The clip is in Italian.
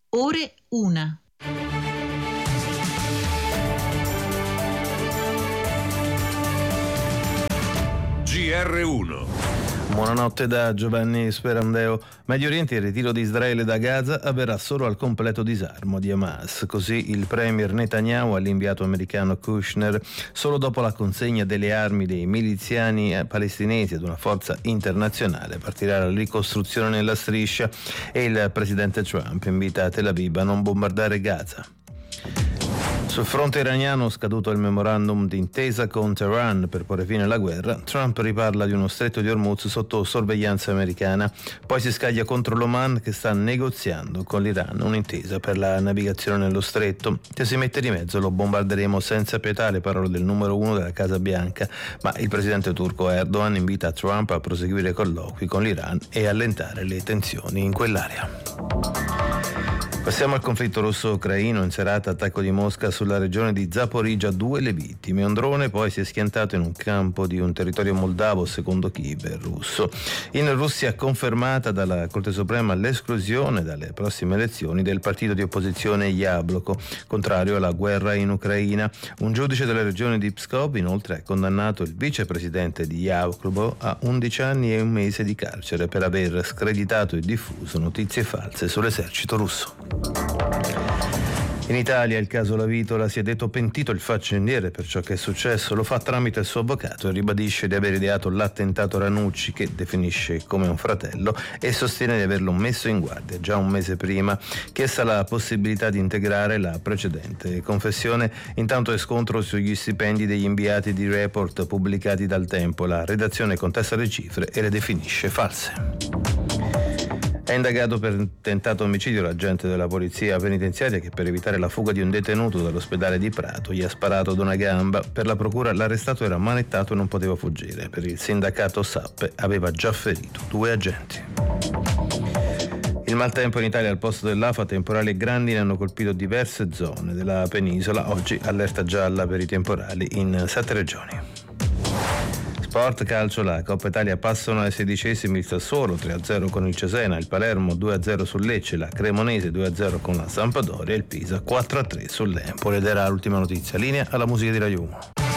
Ore 1. GR1. Buonanotte da Giovanni Sperandeo. Medio Oriente, il ritiro di Israele da Gaza avverrà solo al completo disarmo di Hamas. Così il premier Netanyahu all'inviato americano Kushner, solo dopo la consegna delle armi dei miliziani palestinesi ad una forza internazionale partirà la ricostruzione nella striscia, e il presidente Trump invita Tel Aviv a non bombardare Gaza. Sul fronte iraniano, scaduto il memorandum d'intesa con Teheran per porre fine alla guerra, Trump riparla di uno stretto di Hormuz sotto sorveglianza americana, poi si scaglia contro l'Oman che sta negoziando con l'Iran un'intesa per la navigazione nello stretto. Se si mette di mezzo lo bombarderemo senza pietà, le parole del numero uno della Casa Bianca, ma il presidente turco Erdogan invita Trump a proseguire colloqui con l'Iran e allentare le tensioni in quell'area. Passiamo al conflitto russo-ucraino. In serata attacco di Mosca sulla regione di Zaporizhzhia, 2 le vittime. Un drone poi si è schiantato in un campo di un territorio moldavo, secondo Kiev russo. In Russia confermata dalla Corte Suprema l'esclusione dalle prossime elezioni del partito di opposizione Yabloko, contrario alla guerra in Ucraina. Un giudice della regione di Pskov inoltre ha condannato il vicepresidente di Yabloko a 11 anni e un mese di carcere per aver screditato e diffuso notizie false sull'esercito russo. In Italia il caso Lavitola, si è detto pentito il faccendiere per ciò che è successo, lo fa tramite il suo avvocato e ribadisce di aver ideato l'attentato Ranucci, che definisce come un fratello, e sostiene di averlo messo in guardia già un mese prima. Chiesta la possibilità di integrare la precedente confessione. Intanto è scontro sugli stipendi degli inviati di report pubblicati dal Tempo. La redazione contesta le cifre e le definisce false. È indagato per tentato omicidio l'agente della polizia penitenziaria che, per evitare la fuga di un detenuto dall'ospedale di Prato, gli ha sparato ad una gamba. Per la procura l'arrestato era manettato e non poteva fuggire. Per il sindacato Sappe aveva già ferito 2 agenti. Il maltempo in Italia: al posto dell'afa, temporali e grandine hanno colpito diverse zone della penisola. Oggi allerta gialla per i temporali in 7 regioni. Sport, calcio, la Coppa Italia passano ai 16esimi il Sassuolo 3-0 con il Cesena, il Palermo 2-0 sul Lecce, la Cremonese 2-0 con la Sampdoria e il Pisa 4-3 sull'Empoli. Ed era l'ultima notizia. Linea alla musica di Radio 1.